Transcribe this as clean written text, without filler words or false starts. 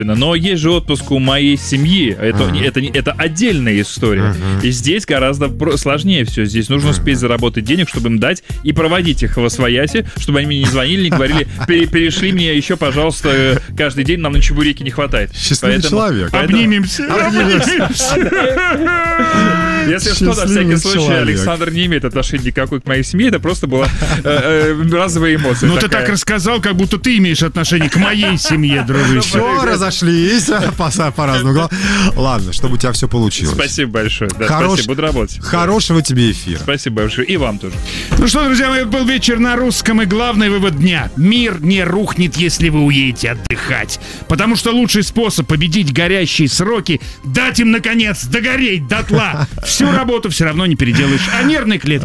Но есть же отпуск у моей семьи. Это отдельная история. И здесь гораздо сложнее все. Здесь нужно успеть заработать денег, чтобы им дать, и проводить их в освояси, чтобы они мне не звонили, не говорили: перешли мне еще, пожалуйста, каждый день, нам на чебуреки не хватает. Счастливый человек. Обнимемся. Если что, на всякий случай, Александр не имеет отношения никакой к моей семье. Это просто была разовая эмоция. Ну, ты так рассказал, как будто ты имеешь отношение к моей семье, дружище. Все, разошлись по-разному. Ладно, чтобы у тебя все получилось. Спасибо большое. Спасибо, буду работать. Хорошего тебе эфира. Спасибо большое. И вам тоже. Ну что, друзья мои, это был вечер на русском, и главный вывод дня: мир не рухнет, если вы уедете отдыхать. Потому что лучший способ победить горящие сроки — дать им, наконец, догореть дотла. Всю работу все равно не переделаешь, а нервные клетки